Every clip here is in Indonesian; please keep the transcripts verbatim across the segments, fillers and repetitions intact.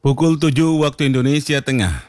Pukul tujuh waktu Indonesia Tengah.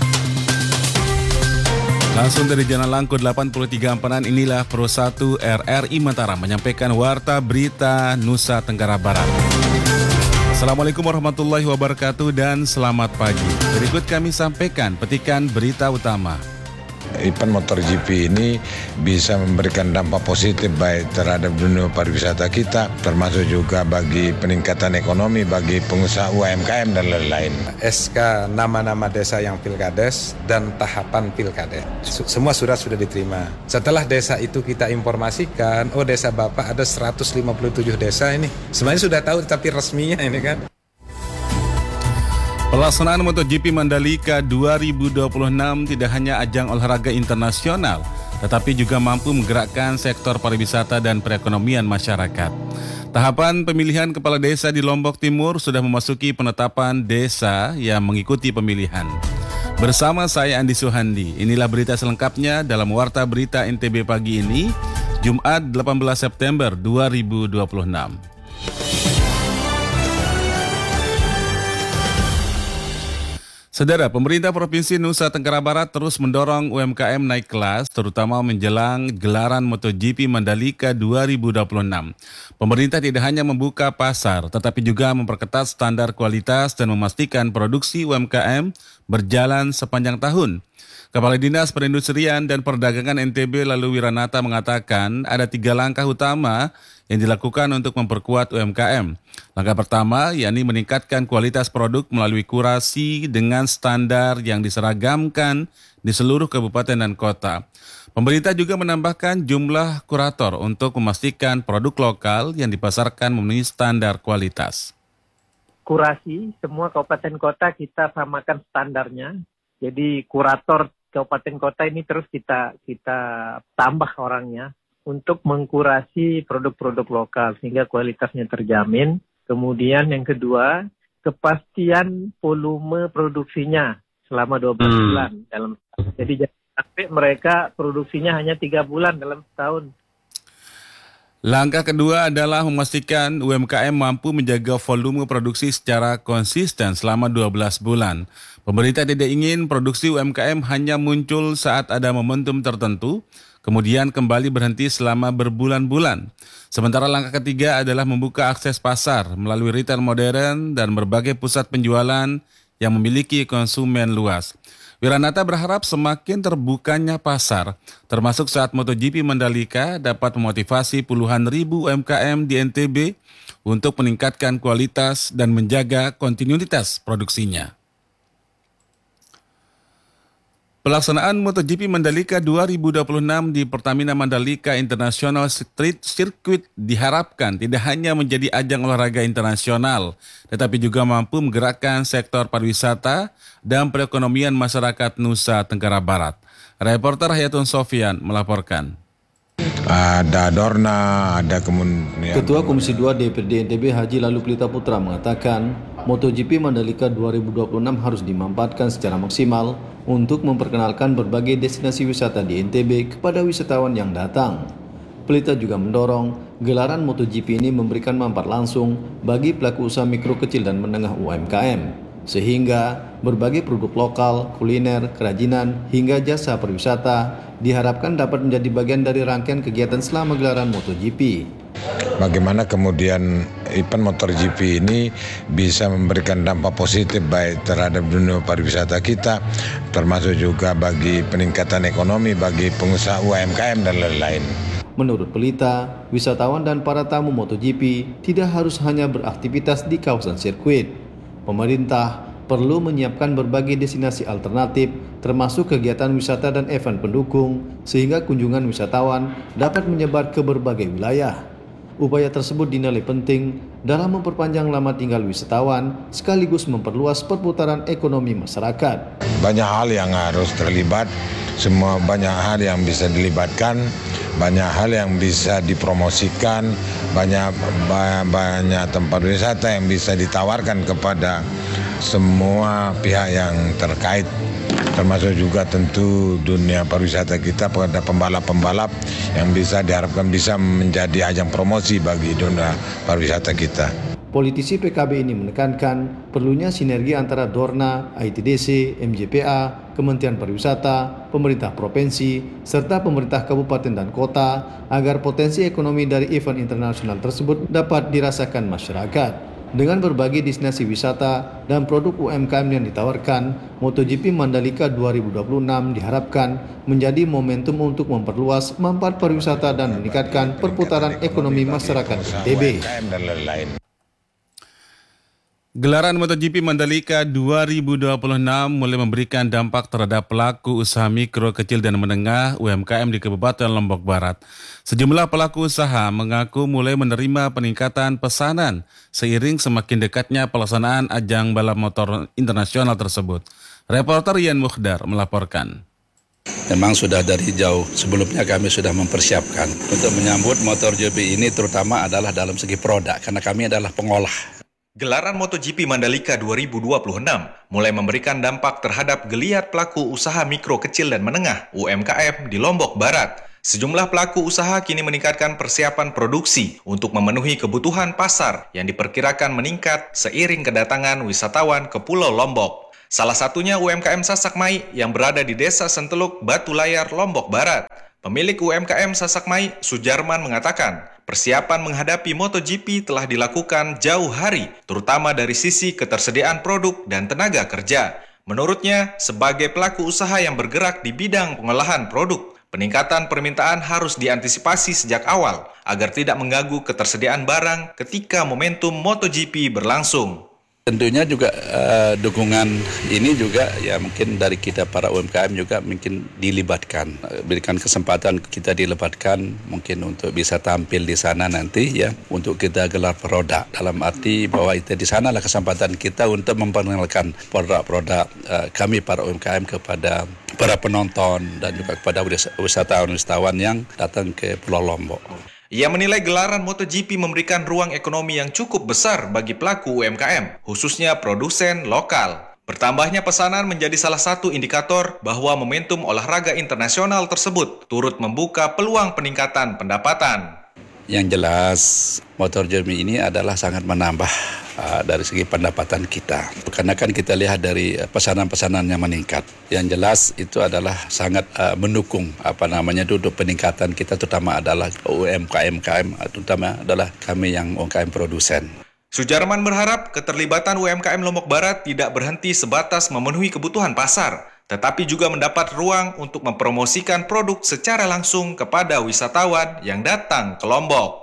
Langsung dari Jalan Langko delapan puluh tiga Ampanan, inilah Pro satu R R I Mataram menyampaikan Warta Berita Nusa Tenggara Barat. Assalamualaikum warahmatullahi wabarakatuh dan selamat pagi. Berikut kami sampaikan petikan berita utama. Event MotoGP ini bisa memberikan dampak positif baik terhadap dunia pariwisata kita, termasuk juga bagi peningkatan ekonomi bagi pengusaha U M K M dan lain-lain. S K nama-nama desa yang pilkades dan tahapan pilkades semua surat sudah diterima. Setelah desa itu kita informasikan, oh desa Bapak ada seratus lima puluh tujuh desa ini. Sebenarnya sudah tahu tapi resminya ini kan. Pelaksanaan MotoGP Mandalika dua ribu dua puluh enam tidak hanya ajang olahraga internasional, tetapi juga mampu menggerakkan sektor pariwisata dan perekonomian masyarakat. Tahapan pemilihan kepala desa di Lombok Timur sudah memasuki penetapan desa yang mengikuti pemilihan. Bersama saya Andi Suhandi, inilah berita selengkapnya dalam Warta Berita N T B pagi ini, Jumat delapan belas September dua ribu dua puluh enam. Saudara, pemerintah Provinsi Nusa Tenggara Barat terus mendorong U M K M naik kelas, terutama menjelang gelaran MotoGP Mandalika dua ribu dua puluh enam. Pemerintah tidak hanya membuka pasar, tetapi juga memperketat standar kualitas dan memastikan produksi U M K M berjalan sepanjang tahun. Kepala Dinas Perindustrian dan Perdagangan N T B lalu Wiranata mengatakan ada tiga langkah utama yang dilakukan untuk memperkuat U M K M. Langkah pertama yakni meningkatkan kualitas produk melalui kurasi dengan standar yang diseragamkan di seluruh kabupaten dan kota. Pemerintah juga menambahkan jumlah kurator untuk memastikan produk lokal yang dipasarkan memenuhi standar kualitas. Kurasi, semua kabupaten kota kita samakan standarnya. Jadi kurator kabupaten kota ini terus kita kita tambah orangnya untuk mengkurasi produk-produk lokal sehingga kualitasnya terjamin. Kemudian yang kedua, kepastian volume produksinya selama dua belas hmm. bulan dalam. Jadi jangan sampai mereka produksinya hanya tiga bulan dalam setahun. Langkah kedua adalah memastikan U M K M mampu menjaga volume produksi secara konsisten selama dua belas bulan. Pemerintah tidak ingin produksi U M K M hanya muncul saat ada momentum tertentu, kemudian kembali berhenti selama berbulan-bulan. Sementara langkah ketiga adalah membuka akses pasar melalui retail modern dan berbagai pusat penjualan yang memiliki konsumen luas. Wiranata berharap semakin terbukanya pasar, termasuk saat MotoGP Mandalika, dapat memotivasi puluhan ribu U M K M di N T B untuk meningkatkan kualitas dan menjaga kontinuitas produksinya. Pelaksanaan MotoGP Mandalika dua ribu dua puluh enam di Pertamina Mandalika International Street Circuit diharapkan tidak hanya menjadi ajang olahraga internasional, tetapi juga mampu menggerakkan sektor pariwisata dan perekonomian masyarakat Nusa Tenggara Barat. Reporter Hayatun Sofian melaporkan. Ada Dorna, ada kemudian... Ketua Komisi dua D P R D N T B Haji Lalu Pelita Putra mengatakan MotoGP Mandalika dua ribu dua puluh enam harus dimanfaatkan secara maksimal untuk memperkenalkan berbagai destinasi wisata di N T B kepada wisatawan yang datang. Pelita juga mendorong gelaran MotoGP ini memberikan manfaat langsung bagi pelaku usaha mikro kecil dan menengah U M K M, sehingga berbagai produk lokal, kuliner, kerajinan, hingga jasa pariwisata diharapkan dapat menjadi bagian dari rangkaian kegiatan selama gelaran MotoGP. Bagaimana kemudian event MotoGP ini bisa memberikan dampak positif baik terhadap dunia pariwisata kita, termasuk juga bagi peningkatan ekonomi bagi pengusaha U M K M dan lain-lain. Menurut Pelita, wisatawan dan para tamu MotoGP tidak harus hanya beraktivitas di kawasan sirkuit. Pemerintah perlu menyiapkan berbagai destinasi alternatif, termasuk kegiatan wisata dan event pendukung, sehingga kunjungan wisatawan dapat menyebar ke berbagai wilayah. Upaya tersebut dinilai penting dalam memperpanjang lama tinggal wisatawan, sekaligus memperluas perputaran ekonomi masyarakat. Banyak hal yang harus terlibat, semua banyak hal yang bisa dilibatkan, banyak hal yang bisa dipromosikan, banyak banyak tempat wisata yang bisa ditawarkan kepada semua pihak yang terkait, termasuk juga tentu dunia pariwisata kita pada pembalap-pembalap yang bisa diharapkan bisa menjadi ajang promosi bagi dunia pariwisata kita. Politisi P K B ini menekankan perlunya sinergi antara Dorna, I T D C, M J P A, Kementerian Pariwisata, pemerintah provinsi, serta pemerintah kabupaten dan kota agar potensi ekonomi dari event internasional tersebut dapat dirasakan masyarakat. Dengan berbagai destinasi wisata dan produk U M K M yang ditawarkan, MotoGP Mandalika dua ribu dua puluh enam diharapkan menjadi momentum untuk memperluas manfaat pariwisata dan meningkatkan perputaran ekonomi masyarakat N T B. Gelaran MotoGP Mandalika dua ribu dua puluh enam mulai memberikan dampak terhadap pelaku usaha mikro, kecil, dan menengah U M K M di Kabupaten Lombok Barat. Sejumlah pelaku usaha mengaku mulai menerima peningkatan pesanan seiring semakin dekatnya pelaksanaan ajang balap motor internasional tersebut. Reporter Ian Mukhdar melaporkan. Memang sudah dari jauh sebelumnya kami sudah mempersiapkan untuk menyambut MotoGP ini, terutama adalah dalam segi produk karena kami adalah pengolah. Gelaran MotoGP Mandalika dua ribu dua puluh enam mulai memberikan dampak terhadap geliat pelaku usaha mikro, kecil, dan menengah U M K M di Lombok Barat. Sejumlah pelaku usaha kini meningkatkan persiapan produksi untuk memenuhi kebutuhan pasar yang diperkirakan meningkat seiring kedatangan wisatawan ke Pulau Lombok. Salah satunya U M K M Sasakmai yang berada di Desa Senteluk, Batu Layar, Lombok Barat. Pemilik U M K M Sasakmai, Sujarman, mengatakan persiapan menghadapi MotoGP telah dilakukan jauh hari, terutama dari sisi ketersediaan produk dan tenaga kerja. Menurutnya, sebagai pelaku usaha yang bergerak di bidang pengolahan produk, peningkatan permintaan harus diantisipasi sejak awal agar tidak mengganggu ketersediaan barang ketika momentum MotoGP berlangsung. Tentunya juga uh, dukungan ini juga ya mungkin dari kita para U M K M juga mungkin dilibatkan, berikan kesempatan kita dilibatkan mungkin untuk bisa tampil di sana nanti ya untuk kita gelar produk, dalam arti bahwa itu di sanalah kesempatan kita untuk memperkenalkan produk-produk uh, kami para U M K M kepada para penonton dan juga kepada wisatawan-wisatawan yang datang ke Pulau Lombok. Ia menilai gelaran MotoGP memberikan ruang ekonomi yang cukup besar bagi pelaku U M K M, khususnya produsen lokal. Bertambahnya pesanan menjadi salah satu indikator bahwa momentum olahraga internasional tersebut turut membuka peluang peningkatan pendapatan. Yang jelas, MotoGP ini adalah sangat menambah uh, dari segi pendapatan kita. Karena kan kita lihat dari uh, pesanan-pesanan yang meningkat. Yang jelas itu adalah sangat uh, mendukung apa namanya duduk peningkatan kita, terutama adalah U M K M, K M, terutama adalah kami yang U M K M produsen. Sujarman berharap keterlibatan U M K M Lombok Barat tidak berhenti sebatas memenuhi kebutuhan pasar, tetapi juga mendapat ruang untuk mempromosikan produk secara langsung kepada wisatawan yang datang ke Lombok.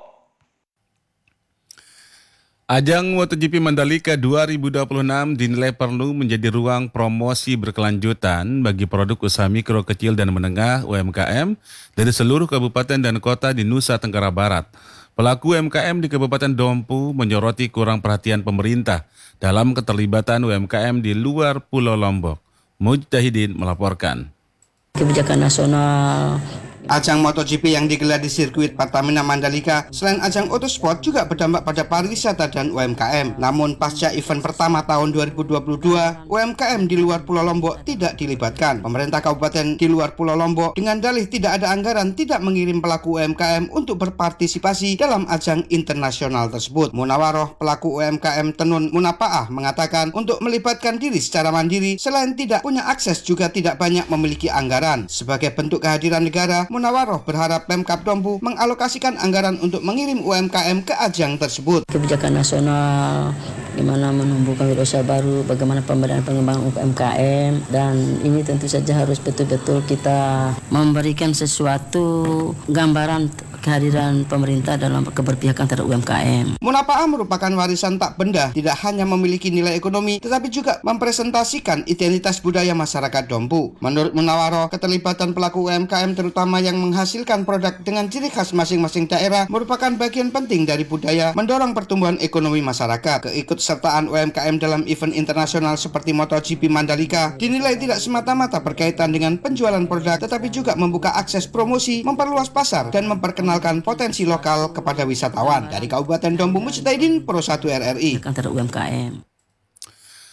Ajang MotoGP Mandalika dua ribu dua puluh enam dinilai perlu menjadi ruang promosi berkelanjutan bagi produk usaha mikro, kecil, dan menengah U M K M dari seluruh kabupaten dan kota di Nusa Tenggara Barat. Pelaku U M K M di Kabupaten Dompu menyoroti kurang perhatian pemerintah dalam keterlibatan U M K M di luar Pulau Lombok. Mujtahidin melaporkan. Kebijakan nasional. Ajang MotoGP yang digelar di sirkuit Pertamina Mandalika selain ajang otosport juga berdampak pada pariwisata dan U M K M. Namun pasca event pertama tahun dua ribu dua puluh dua, U M K M di luar Pulau Lombok tidak dilibatkan. Pemerintah kabupaten di luar Pulau Lombok dengan dalih tidak ada anggaran tidak mengirim pelaku U M K M untuk berpartisipasi dalam ajang internasional tersebut. Munawaroh, pelaku U M K M Tenun Munapaah, mengatakan untuk melibatkan diri secara mandiri selain tidak punya akses juga tidak banyak memiliki anggaran. Sebagai bentuk kehadiran negara, Munawaroh berharap Pemkab Dompu mengalokasikan anggaran untuk mengirim U M K M ke ajang tersebut. Kebijakan nasional, gimana menumbuhkan wirausaha baru, bagaimana pemberdayaan pengembangan U M K M, dan ini tentu saja harus betul-betul kita memberikan sesuatu gambaran kehadiran pemerintah dalam keberpihakan terhadap U M K M. Munapaah merupakan warisan tak benda, tidak hanya memiliki nilai ekonomi, tetapi juga mempresentasikan identitas budaya masyarakat Dompu. Menurut Munawaroh, keterlibatan pelaku U M K M terutama yang menghasilkan produk dengan ciri khas masing-masing daerah merupakan bagian penting dari budaya mendorong pertumbuhan ekonomi masyarakat. Keikutsertaan U M K M dalam event internasional seperti MotoGP Mandalika dinilai tidak semata-mata berkaitan dengan penjualan produk, tetapi juga membuka akses promosi, memperluas pasar, dan memperkenalkan potensi lokal kepada wisatawan. Dari Kabupaten Dompu, Mujtahidin, Pro satu R R I. Antara U M K M.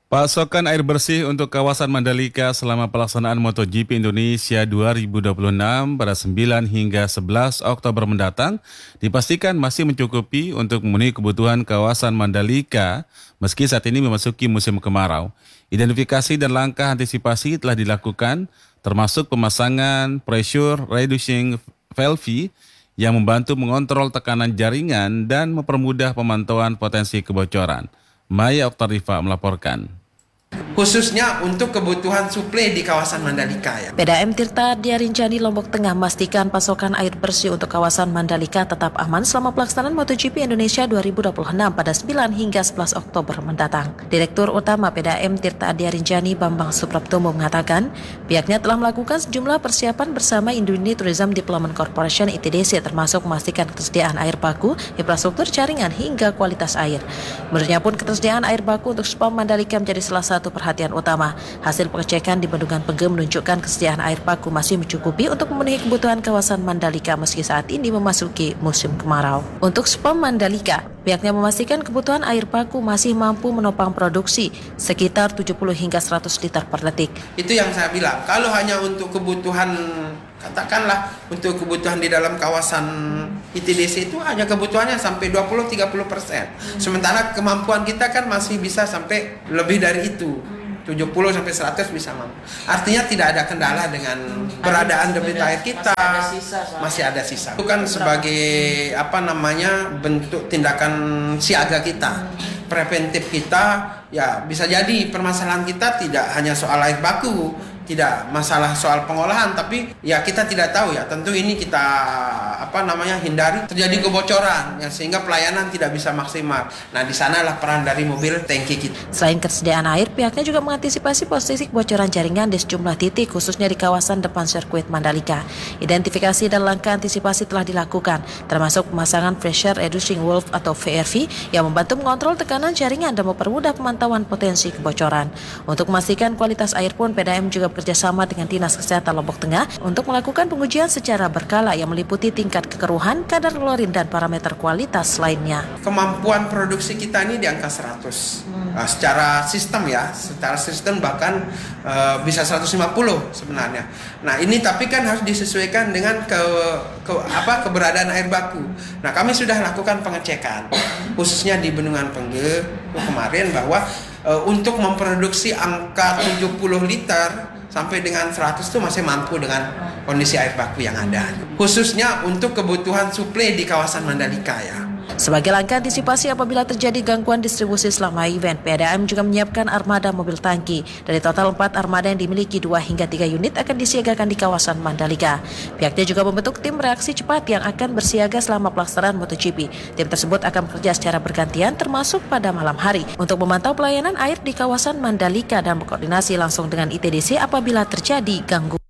Pasokan air bersih untuk kawasan Mandalika selama pelaksanaan MotoGP Indonesia dua ribu dua puluh enam pada sembilan hingga sebelas Oktober mendatang dipastikan masih mencukupi untuk memenuhi kebutuhan kawasan Mandalika meski saat ini memasuki musim kemarau. Identifikasi dan langkah antisipasi telah dilakukan termasuk pemasangan pressure reducing valve yang membantu mengontrol tekanan jaringan dan mempermudah pemantauan potensi kebocoran. Maya Oktarifa melaporkan. Khususnya untuk kebutuhan suplai di kawasan Mandalika ya. P D A M Tirta Diarinjani Lombok Tengah memastikan pasokan air bersih untuk kawasan Mandalika tetap aman selama pelaksanaan MotoGP Indonesia dua ribu dua puluh enam pada sembilan hingga sebelas Oktober mendatang. Direktur Utama P D A M Tirta Diarinjani Bambang Supraptomo mengatakan pihaknya telah melakukan sejumlah persiapan bersama Indonesia Tourism Development Corporation I T D C termasuk memastikan ketersediaan air baku, infrastruktur jaringan hingga kualitas air. Menurutnya pun ketersediaan air baku untuk Spa Mandalika menjadi salah satu perhatian utama. Hasil pengecekan di Bendungan Pengge menunjukkan kesediaan air baku masih mencukupi untuk memenuhi kebutuhan kawasan Mandalika meski saat ini memasuki musim kemarau. Untuk Spa Mandalika, pihaknya memastikan kebutuhan air baku masih mampu menopang produksi sekitar tujuh puluh hingga seratus liter per detik. Itu yang saya bilang, kalau hanya untuk kebutuhan, katakanlah untuk kebutuhan di dalam kawasan I T D C itu hanya kebutuhannya sampai dua puluh sampai tiga puluh persen. Sementara kemampuan kita kan masih bisa sampai lebih dari itu. tujuh puluh sampai seratus bisa mampu. Artinya tidak ada kendala dengan beradaan debit air kita. Masih ada sisa. Itu kan sebagai apa namanya bentuk tindakan siaga kita. Preventif kita, ya bisa jadi permasalahan kita tidak hanya soal air baku, tidak masalah soal pengolahan, tapi ya kita tidak tahu ya. Tentu ini kita apa namanya hindari terjadi kebocoran ya, sehingga pelayanan tidak bisa maksimal. Nah, di sanalah peran dari mobil tangki kita. Selain ketersediaan air, pihaknya juga mengantisipasi posisi kebocoran jaringan di sejumlah titik khususnya di kawasan depan sirkuit Mandalika. Identifikasi dan langkah antisipasi telah dilakukan, termasuk pemasangan pressure reducing valve atau V R V yang membantu mengontrol tekanan jaringan dan mempermudah pemantauan potensi kebocoran. Untuk memastikan kualitas air pun P D A M juga bekerjasama dengan Dinas Kesehatan Lombok Tengah untuk melakukan pengujian secara berkala yang meliputi tingkat kekeruhan, kadar klorin, dan parameter kualitas lainnya. Kemampuan produksi kita ini di angka seratus. Hmm. Nah, secara sistem ya, secara sistem bahkan uh, bisa seratus lima puluh sebenarnya. Nah, ini tapi kan harus disesuaikan dengan ke, ke apa keberadaan air baku. Nah, kami sudah lakukan pengecekan khususnya di Bendungan Pengge kemarin bahwa uh, untuk memproduksi angka tujuh puluh liter sampai dengan seratus itu masih mampu dengan kondisi air baku yang ada. Khususnya untuk kebutuhan suplai di kawasan Mandalika ya. Sebagai langkah antisipasi apabila terjadi gangguan distribusi selama event, P D A M juga menyiapkan armada mobil tangki. Dari total empat armada yang dimiliki, dua hingga tiga unit akan disiagakan di kawasan Mandalika. Pihaknya juga membentuk tim reaksi cepat yang akan bersiaga selama pelaksanaan MotoGP. Tim tersebut akan bekerja secara bergantian termasuk pada malam hari untuk memantau pelayanan air di kawasan Mandalika dan berkoordinasi langsung dengan I T D C apabila terjadi gangguan.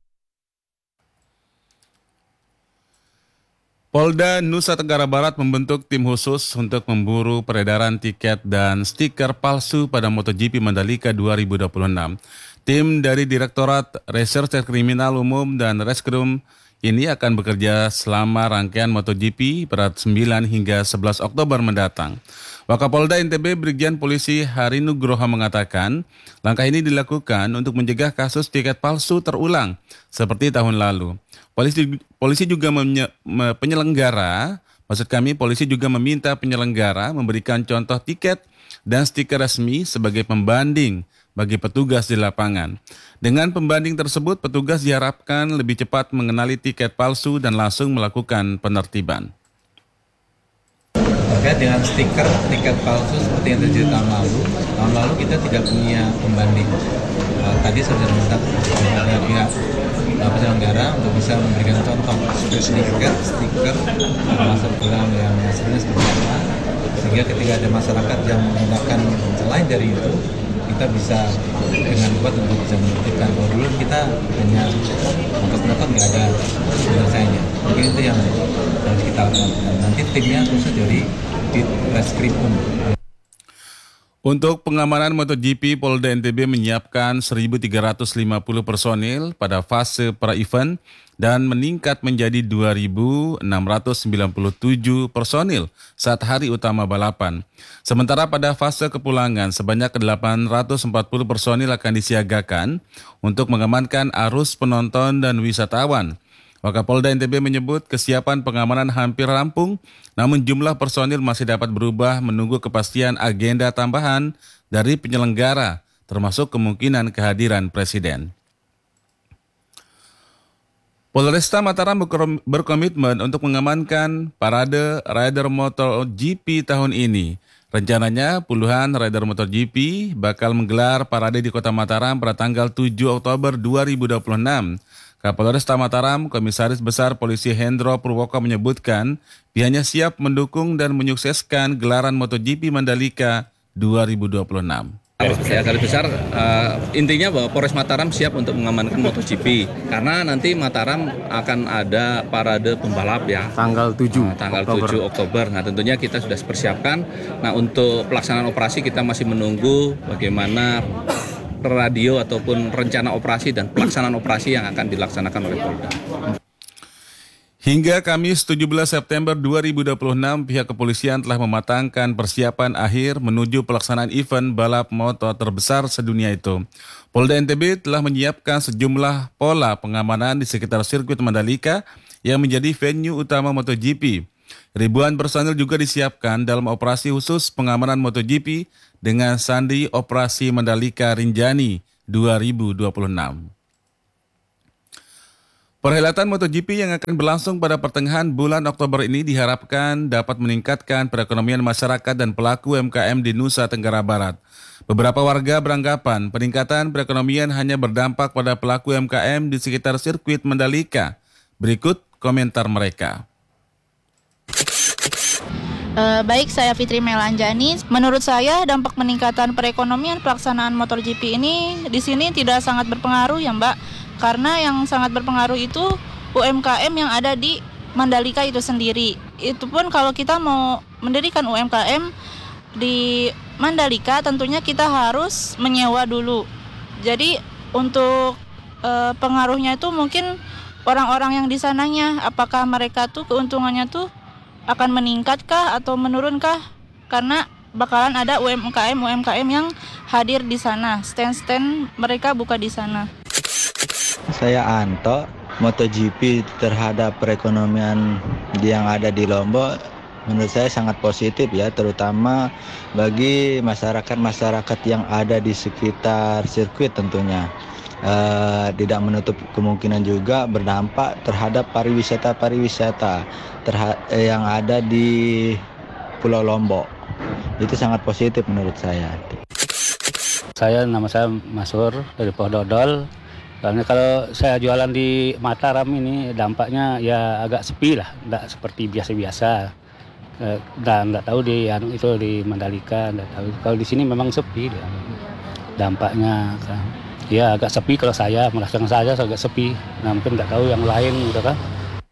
Polda Nusa Tenggara Barat membentuk tim khusus untuk memburu peredaran tiket dan stiker palsu pada MotoGP Mandalika dua ribu dua puluh enam. Tim dari Direktorat Reserse Kriminal Umum dan Reskrim ini akan bekerja selama rangkaian MotoGP pada sembilan hingga sebelas Oktober mendatang. Wakapolda N T B Brigjen Polisi Hari Nugroho mengatakan, langkah ini dilakukan untuk mencegah kasus tiket palsu terulang seperti tahun lalu. Polisi, polisi juga menye, me, penyelenggara, maksud kami polisi juga meminta penyelenggara memberikan contoh tiket dan stiker resmi sebagai pembanding bagi petugas di lapangan. Dengan pembanding tersebut, petugas diharapkan lebih cepat mengenali tiket palsu dan langsung melakukan penertiban. Terkait dengan stiker tiket palsu seperti yang terjadi tahun lalu, tahun lalu kita tidak punya pembanding. Uh, tadi sudah minta kepada pihak uh, penyelenggara untuk bisa memberikan contoh stiker, stiker termasuk dalam yang hasilnya seperti apa, sehingga ketika ada masyarakat yang menggunakan selain dari itu, kita bisa dengan kuat untuk bisa menentukan. Kalau dulu kita hanya ongkos-ongkos nggak ada penyelesaiannya. Mungkin itu yang harus kita lakukan. Nanti timnya khusus dari di Reskrim Umum. Untuk pengamanan MotoGP, Polda N T B menyiapkan seribu tiga ratus lima puluh personil pada fase pra-event dan meningkat menjadi dua ribu enam ratus sembilan puluh tujuh personil saat hari utama balapan. Sementara pada fase kepulangan, sebanyak delapan ratus empat puluh personil akan disiagakan untuk mengamankan arus penonton dan wisatawan. Wakapolda N T B menyebut kesiapan pengamanan hampir rampung, namun jumlah personil masih dapat berubah menunggu kepastian agenda tambahan dari penyelenggara, termasuk kemungkinan kehadiran Presiden. Polresta Mataram berkomitmen untuk mengamankan parade rider MotoGP tahun ini. Rencananya puluhan rider MotoGP bakal menggelar parade di Kota Mataram pada tanggal tujuh Oktober dua ribu dua puluh enam. Kapolresta Mataram, Komisaris Besar Polisi Hendro Purwoko menyebutkan pihaknya siap mendukung dan menyukseskan gelaran MotoGP Mandalika dua ribu dua puluh enam. Ya, Garis besar uh, intinya bahwa Polres Mataram siap untuk mengamankan MotoGP karena nanti Mataram akan ada parade pembalap ya tanggal tujuh uh, tanggal Oktober. tujuh Oktober. Nah, tentunya kita sudah persiapkan. Nah, untuk pelaksanaan operasi kita masih menunggu bagaimana radio ataupun rencana operasi dan pelaksanaan operasi yang akan dilaksanakan oleh Polda. Hingga Kamis tujuh belas September dua ribu dua puluh enam, pihak kepolisian telah mematangkan persiapan akhir menuju pelaksanaan event balap moto terbesar sedunia itu. Polda N T B telah menyiapkan sejumlah pola pengamanan di sekitar sirkuit Mandalika yang menjadi venue utama MotoGP. Ribuan personil juga disiapkan dalam operasi khusus pengamanan MotoGP dengan sandi Operasi Mandalika Rinjani dua ribu dua puluh enam. Perhelatan MotoGP yang akan berlangsung pada pertengahan bulan Oktober ini diharapkan dapat meningkatkan perekonomian masyarakat dan pelaku U M K M di Nusa Tenggara Barat. Beberapa warga beranggapan peningkatan perekonomian hanya berdampak pada pelaku U M K M di sekitar sirkuit Mandalika. Berikut komentar mereka. Uh, baik, saya Fitri Melanjani. Menurut saya dampak peningkatan perekonomian pelaksanaan MotoGP ini di sini tidak sangat berpengaruh ya Mbak. Karena yang sangat berpengaruh itu U M K M yang ada di Mandalika itu sendiri. Itu pun kalau kita mau mendirikan U M K M di Mandalika tentunya kita harus menyewa dulu. Jadi untuk uh, pengaruhnya itu mungkin orang-orang yang di sananya, apakah mereka tuh keuntungannya tuh akan meningkatkah atau menurunkah? Karena bakalan ada U M K M U M K M yang hadir di sana, stand-stand mereka buka di sana. Saya Anto, MotoGP terhadap perekonomian yang ada di Lombok menurut saya sangat positif ya, terutama bagi masyarakat-masyarakat yang ada di sekitar sirkuit tentunya. Uh, tidak menutup kemungkinan juga berdampak terhadap pariwisata-pariwisata terha- yang ada di Pulau Lombok. Itu sangat positif menurut saya. Saya nama saya Masur dari Pohdodol. Karena kalau saya jualan di Mataram ini dampaknya ya agak sepi lah, tidak seperti biasa-biasa. Dan nggak tahu di anu itu di Mandalika, nggak tahu. Kalau di sini memang sepi dia. Dampaknya kan. Ya agak sepi kalau saya, merasakan saja agak sepi. Nah mungkin nggak tahu yang lain gitu kan.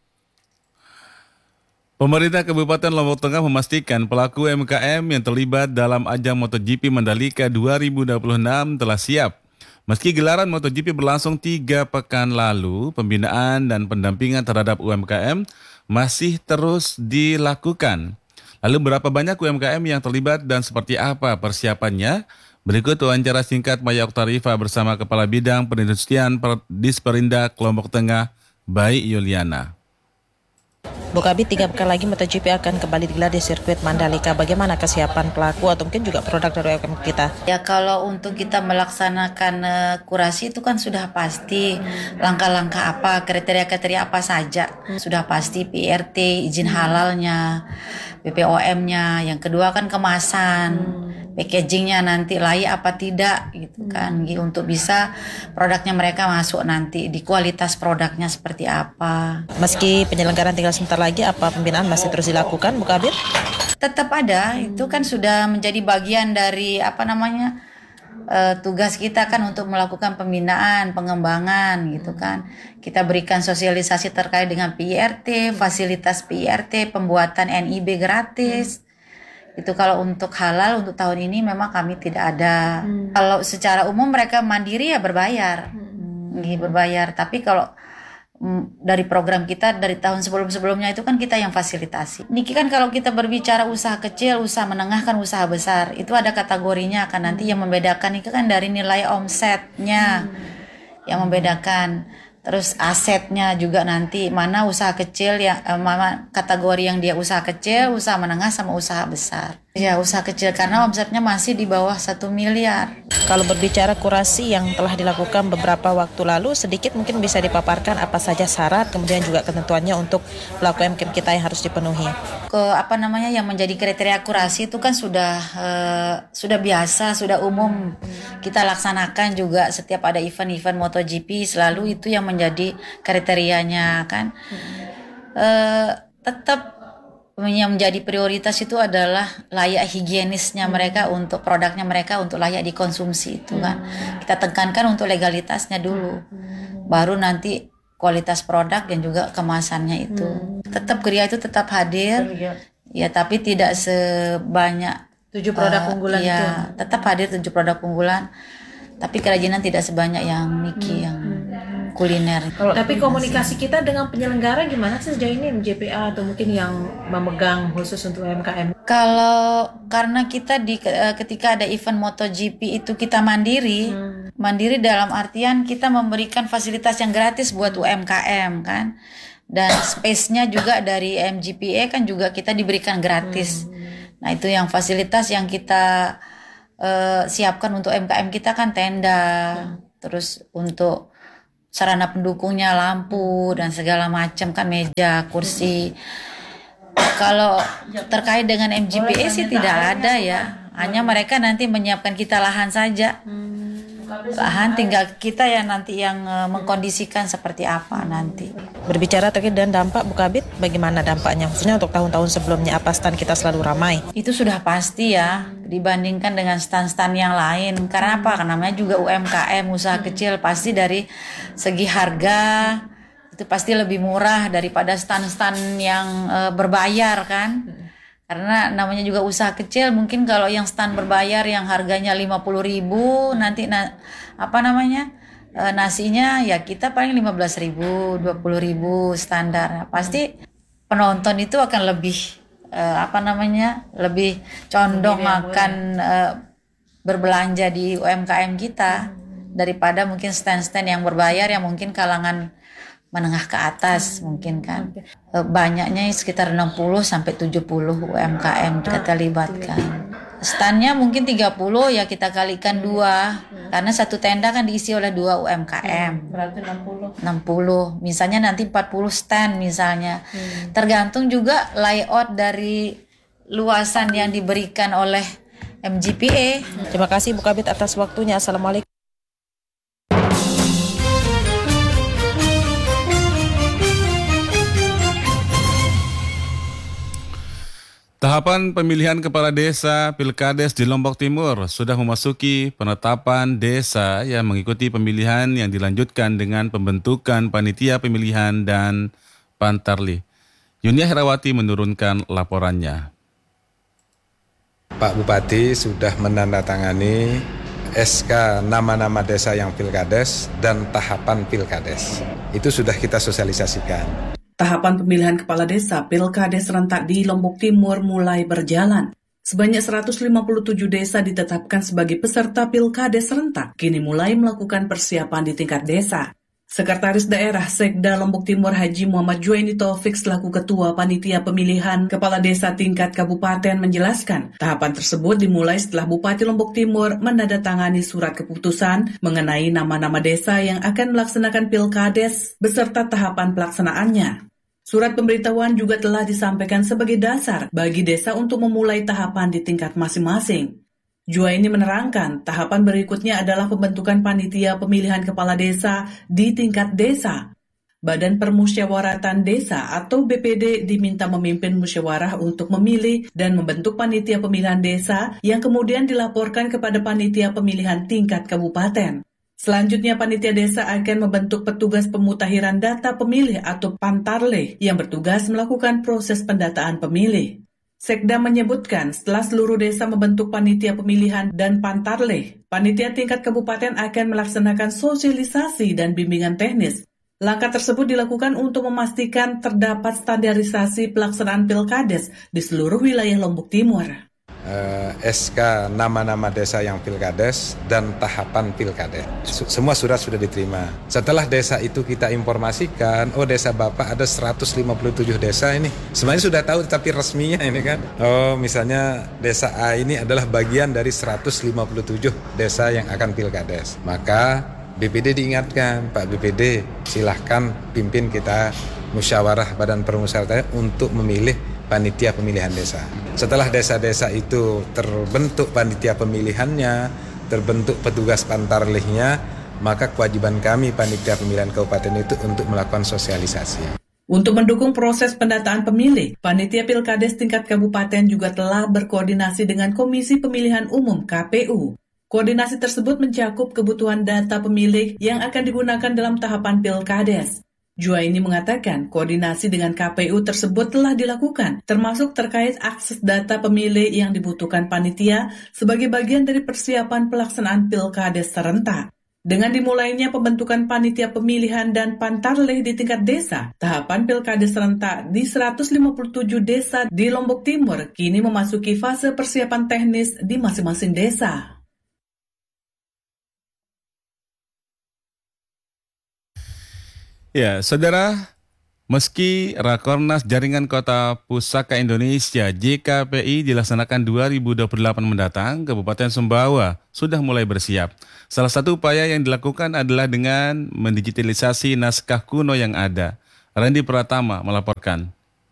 Pemerintah Kabupaten Lombok Tengah memastikan pelaku U M K M yang terlibat dalam ajang MotoGP Mandalika dua ribu dua puluh enam telah siap. Meski gelaran MotoGP berlangsung tiga pekan lalu, pembinaan dan pendampingan terhadap U M K M masih terus dilakukan. Lalu berapa banyak U M K M yang terlibat dan seperti apa persiapannya? Berikut wawancara singkat Maya Oktarifa bersama Kepala Bidang Perindustrian Disperindak Lombok Tengah, Bayi Yuliana. Bu Kabit, tiga pekan lagi MotoGP akan kembali digelar di sirkuit Mandalika. Bagaimana kesiapan pelaku atau mungkin juga produk dari U M K M kita? Ya kalau untuk kita melaksanakan uh, kurasi itu kan sudah pasti langkah-langkah apa, kriteria-kriteria apa saja. Sudah pasti P R T, izin halalnya, B P O M-nya. Yang kedua kan kemasan. Packagingnya nanti layak apa tidak gitu kan, gitu, untuk bisa produknya mereka masuk nanti di kualitas produknya seperti apa. Meski penyelenggaraan tinggal sebentar lagi, apa pembinaan masih terus dilakukan, Bu Kabir? Tetap ada, itu kan sudah menjadi bagian dari apa namanya uh, tugas kita kan untuk melakukan pembinaan, pengembangan gitu kan. Kita berikan sosialisasi terkait dengan P I R T, fasilitas P I R T, pembuatan N I B gratis. Itu kalau untuk halal untuk tahun ini memang kami tidak ada. Hmm. Kalau secara umum mereka mandiri ya berbayar, hmm. Hmm, berbayar. Tapi kalau mm, dari program kita dari tahun sebelum-sebelumnya itu kan kita yang fasilitasi. Niki kan kalau kita berbicara usaha kecil, usaha menengah kan usaha besar. Itu ada kategorinya kan nanti yang membedakan itu kan dari nilai omsetnya hmm. yang membedakan. Terus asetnya juga nanti mana usaha kecil yang eh, mana kategori yang dia usaha kecil, usaha menengah sama usaha besar. Ya usaha kecil karena omsetnya masih di bawah satu miliar. Kalau berbicara kurasi yang telah dilakukan beberapa waktu lalu, sedikit mungkin bisa dipaparkan apa saja syarat kemudian juga ketentuannya untuk pelaku U M K M kita yang harus dipenuhi. Ke apa namanya yang menjadi kriteria kurasi itu kan sudah eh, sudah biasa, sudah umum kita laksanakan juga setiap ada event-event MotoGP selalu itu yang menjadi kriterianya kan. Eh, tetap yang menjadi prioritas itu adalah layak higienisnya mereka untuk produknya mereka untuk layak dikonsumsi itu kan. Kita tekankan untuk legalitasnya dulu. Baru nanti kualitas produk dan juga kemasannya itu. Tetap Geria itu tetap hadir. Ya tapi tidak sebanyak tujuh produk uh, unggulan ya, itu. Tetap hadir tujuh produk unggulan. Tapi kerajinan tidak sebanyak yang Niki hmm. yang kuliner. Kalau tapi komunikasi kita dengan penyelenggara gimana sih sejauh ini, M J P A atau mungkin yang memegang khusus untuk U M K M? Kalau karena kita di ketika ada event MotoGP itu kita mandiri, hmm. mandiri dalam artian kita memberikan fasilitas yang gratis buat U M K M kan, dan space-nya juga dari M G P A kan juga kita diberikan gratis. Hmm. Nah itu yang fasilitas yang kita uh, siapkan untuk U M K M kita kan tenda, hmm. terus untuk sarana pendukungnya lampu dan segala macam kan meja, kursi. Kalau terkait dengan M G P A sih tidak ada ya. Hanya mereka nanti menyiapkan kita lahan saja. Lahan tinggal kita yang nanti yang uh, mengkondisikan seperti apa nanti. Berbicara terkait dengan dampak Bu Kabid, bagaimana dampaknya? Khususnya untuk tahun-tahun sebelumnya, apa stand kita selalu ramai? Itu sudah pasti ya, dibandingkan dengan stand-stand yang lain. Karena apa? Karena namanya juga U M K M, usaha kecil, pasti dari segi harga itu pasti lebih murah daripada stand-stand yang uh, berbayar kan. Karena namanya juga usaha kecil, mungkin kalau yang stand berbayar yang harganya lima puluh ribu, nanti na, apa namanya e, nasinya ya kita paling lima belas ribu, dua puluh ribu standar. Pasti penonton itu akan lebih e, apa namanya lebih condong akan e, berbelanja di U M K M kita daripada mungkin stand-stand yang berbayar yang mungkin kalangan menengah ke atas mungkin kan. Banyaknya sekitar enam puluh sampai tujuh puluh U M K M kita libatkan. Standnya mungkin tiga puluh ya kita kalikan dua. Karena satu tenda kan diisi oleh dua U M K M. Berarti enam puluh. enam puluh. Misalnya nanti empat puluh stand misalnya. Hmm. Tergantung juga layout dari luasan yang diberikan oleh M G P A. Terima kasih Bu Kabid atas waktunya. Assalamualaikum. Tahapan pemilihan kepala desa Pilkades di Lombok Timur sudah memasuki penetapan desa yang mengikuti pemilihan yang dilanjutkan dengan pembentukan panitia pemilihan dan pantarli. Yunia Herawati menurunkan laporannya. Pak Bupati sudah menandatangani S K nama-nama desa yang Pilkades dan tahapan Pilkades. Itu sudah kita sosialisasikan. Tahapan pemilihan kepala desa Pilkades serentak di Lombok Timur mulai berjalan. Sebanyak seratus lima puluh tujuh desa ditetapkan sebagai peserta Pilkades serentak, kini mulai melakukan persiapan di tingkat desa. Sekretaris Daerah Sekda Lombok Timur Haji Muhammad Juwaini Taufik selaku Ketua Panitia Pemilihan Kepala Desa tingkat Kabupaten menjelaskan, tahapan tersebut dimulai setelah Bupati Lombok Timur menandatangani surat keputusan mengenai nama-nama desa yang akan melaksanakan Pilkades beserta tahapan pelaksanaannya. Surat pemberitahuan juga telah disampaikan sebagai dasar bagi desa untuk memulai tahapan di tingkat masing-masing. Juwaini menerangkan, tahapan berikutnya adalah pembentukan panitia pemilihan kepala desa di tingkat desa. Badan Permusyawaratan Desa atau B P D diminta memimpin musyawarah untuk memilih dan membentuk panitia pemilihan desa yang kemudian dilaporkan kepada panitia pemilihan tingkat kabupaten. Selanjutnya, panitia desa akan membentuk petugas pemutakhiran data pemilih atau pantarle yang bertugas melakukan proses pendataan pemilih. Sekda menyebutkan setelah seluruh desa membentuk panitia pemilihan dan pantarleh, panitia tingkat kabupaten akan melaksanakan sosialisasi dan bimbingan teknis. Langkah tersebut dilakukan untuk memastikan terdapat standarisasi pelaksanaan pilkades di seluruh wilayah Lombok Timur. Uh, S K nama-nama desa yang pilkades dan tahapan pilkades. Semua surat sudah diterima. Setelah desa itu kita informasikan, oh desa Bapak ada seratus lima puluh tujuh desa ini. Sebenarnya sudah tahu tapi resminya ini kan. Oh misalnya desa A ini adalah bagian dari seratus lima puluh tujuh desa yang akan pilkades. Maka B P D diingatkan, Pak B P D silahkan pimpin kita musyawarah Badan Permusyawaratan untuk memilih panitia pemilihan desa. Setelah desa-desa itu terbentuk panitia pemilihannya, terbentuk petugas pantarlehnya, maka kewajiban kami panitia pemilihan kabupaten itu untuk melakukan sosialisasi. Untuk mendukung proses pendataan pemilih, panitia pilkades tingkat kabupaten juga telah berkoordinasi dengan Komisi Pemilihan Umum K P U. Koordinasi tersebut mencakup kebutuhan data pemilih yang akan digunakan dalam tahapan pilkades. Juwaini mengatakan koordinasi dengan K P U tersebut telah dilakukan, termasuk terkait akses data pemilih yang dibutuhkan panitia sebagai bagian dari persiapan pelaksanaan pilkades serentak. Dengan dimulainya pembentukan panitia pemilihan dan pantarleh di tingkat desa, tahapan pilkades serentak di seratus lima puluh tujuh desa di Lombok Timur kini memasuki fase persiapan teknis di masing-masing desa. Ya, saudara, meski Rakornas Jaringan Kota Pusaka Indonesia J K P I dilaksanakan dua ribu dua puluh delapan mendatang, Kabupaten Sumbawa sudah mulai bersiap. Salah satu upaya yang dilakukan adalah dengan mendigitalisasi naskah kuno yang ada. Randy Pratama melaporkan.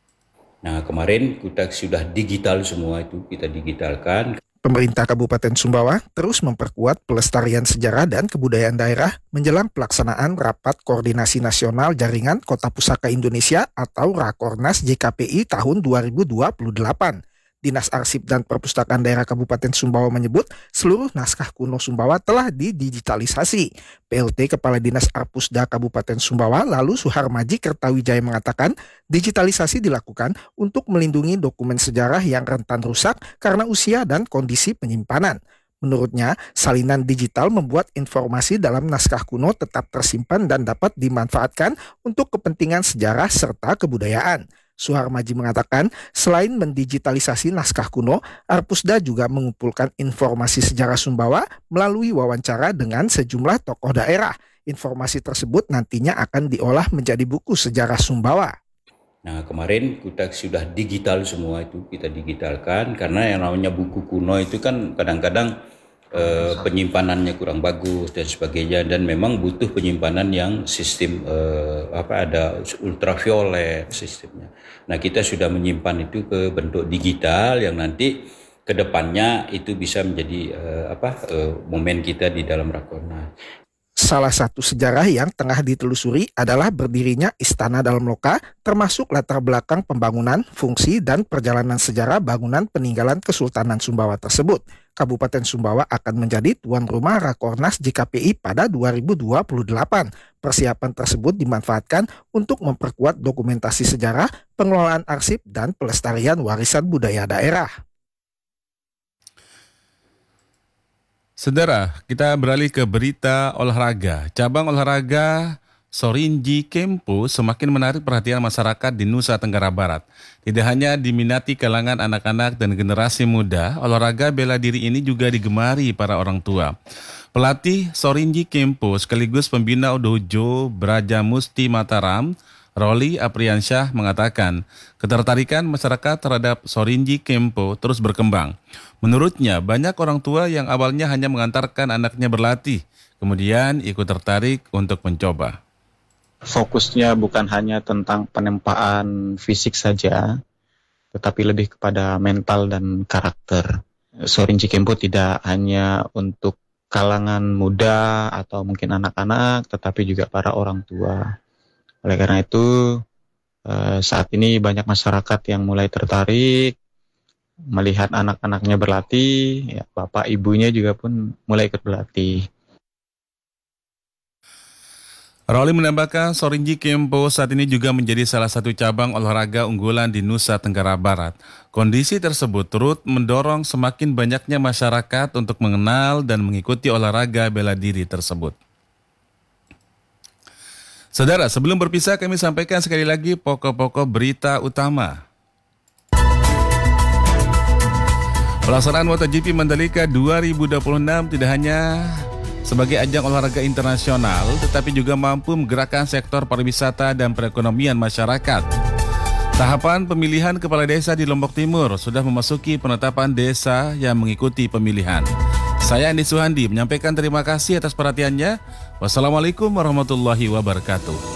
Nah, kemarin kita sudah digital semua itu, kita digitalkan. Pemerintah Kabupaten Sumbawa terus memperkuat pelestarian sejarah dan kebudayaan daerah menjelang pelaksanaan Rapat Koordinasi Nasional Jaringan Kota Pusaka Indonesia atau Rakornas J K P I tahun dua ribu dua puluh delapan. Dinas Arsip dan Perpustakaan Daerah Kabupaten Sumbawa menyebut seluruh naskah kuno Sumbawa telah didigitalisasi. P L T Kepala Dinas Arpusda Kabupaten Sumbawa lalu Suharmaji Kertawijaya mengatakan digitalisasi dilakukan untuk melindungi dokumen sejarah yang rentan rusak karena usia dan kondisi penyimpanan. Menurutnya, salinan digital membuat informasi dalam naskah kuno tetap tersimpan dan dapat dimanfaatkan untuk kepentingan sejarah serta kebudayaan. Suharmaji mengatakan, selain mendigitalisasi naskah kuno, Arpusda juga mengumpulkan informasi sejarah Sumbawa melalui wawancara dengan sejumlah tokoh daerah. Informasi tersebut nantinya akan diolah menjadi buku sejarah Sumbawa. Nah, kemarin kita sudah digital semua itu, kita digitalkan karena yang namanya buku kuno itu kan kadang-kadang eh, penyimpanannya kurang bagus dan sebagainya, dan memang butuh penyimpanan yang sistem eh, apa ada ultraviolet sistemnya. Nah, kita sudah menyimpan itu ke bentuk digital yang nanti ke depannya itu bisa menjadi eh, apa eh, momen kita di dalam Rakornas. Salah satu sejarah yang tengah ditelusuri adalah berdirinya Istana Dalam Loka, termasuk latar belakang pembangunan, fungsi, dan perjalanan sejarah bangunan peninggalan Kesultanan Sumbawa tersebut. Kabupaten Sumbawa akan menjadi tuan rumah Rakornas J K P I pada dua ribu dua puluh delapan. Persiapan tersebut dimanfaatkan untuk memperkuat dokumentasi sejarah, pengelolaan arsip, dan pelestarian warisan budaya daerah. Saudara, kita beralih ke berita olahraga. Cabang olahraga Sorinji Kempo semakin menarik perhatian masyarakat di Nusa Tenggara Barat. Tidak hanya diminati kalangan anak-anak dan generasi muda, olahraga bela diri ini juga digemari para orang tua. Pelatih Sorinji Kempo sekaligus pembina Dojo Braja Musti Mataram, Roli Apriansyah mengatakan, ketertarikan masyarakat terhadap Sorinji Kempo terus berkembang. Menurutnya, banyak orang tua yang awalnya hanya mengantarkan anaknya berlatih, kemudian ikut tertarik untuk mencoba. Fokusnya bukan hanya tentang penempaan fisik saja, tetapi lebih kepada mental dan karakter. Sorinji Kempo tidak hanya untuk kalangan muda atau mungkin anak-anak, tetapi juga para orang tua. Oleh karena itu, saat ini banyak masyarakat yang mulai tertarik melihat anak-anaknya berlatih, ya, bapak ibunya juga pun mulai ikut berlatih. Roli menambahkan Sorinji Kempo saat ini juga menjadi salah satu cabang olahraga unggulan di Nusa Tenggara Barat. Kondisi tersebut turut mendorong semakin banyaknya masyarakat untuk mengenal dan mengikuti olahraga bela diri tersebut. Saudara, sebelum berpisah kami sampaikan sekali lagi pokok-pokok berita utama. Pelaksanaan MotoGP Mandalika dua ribu dua puluh enam tidak hanya sebagai ajang olahraga internasional, tetapi juga mampu menggerakkan sektor pariwisata dan perekonomian masyarakat. Tahapan pemilihan kepala desa di Lombok Timur sudah memasuki penetapan desa yang mengikuti pemilihan. Saya Andi Suhandi menyampaikan terima kasih atas perhatiannya. Wassalamualaikum warahmatullahi wabarakatuh.